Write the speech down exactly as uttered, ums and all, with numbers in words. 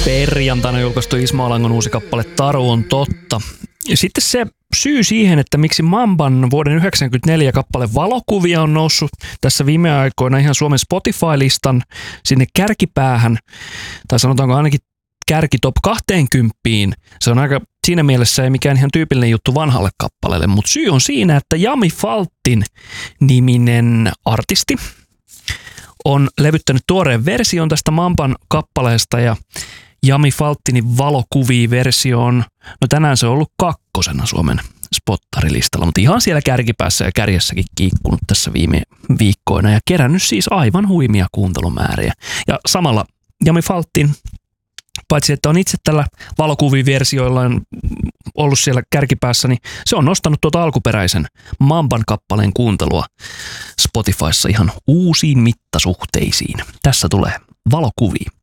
Perjantaina julkaistu Ismo Alangon uusi kappale Taru on totta. Ja sitten se syy siihen, että miksi Mamban vuoden yhdeksänkymmentäneljä kappale Valokuvia on noussut tässä viime aikoina ihan Suomen Spotify-listan sinne kärkipäähän, tai sanotaanko ainakin kärki top kaksikymmentä. Se on aika siinä mielessä ei mikään ihan tyypillinen juttu vanhalle kappaleelle, mutta syy on siinä, että Jami Faltin niminen artisti on levyttänyt tuoreen version tästä Mamban kappaleesta ja Jami Faltinin Valokuvia-versio on, no tänään se on ollut kakkosena Suomen spottarilistalla, mutta ihan siellä kärkipäässä ja kärjessäkin kiikkunut tässä viime viikkoina ja kerännyt siis aivan huimia kuuntelumääriä. Ja samalla Jami Faltin, paitsi että on itse tällä Valokuvia-versioilla ollut siellä kärkipäässä, niin se on nostanut tuota alkuperäisen Mamban kappaleen kuuntelua Spotifyssa ihan uusiin mittasuhteisiin. Tässä tulee Valokuvia.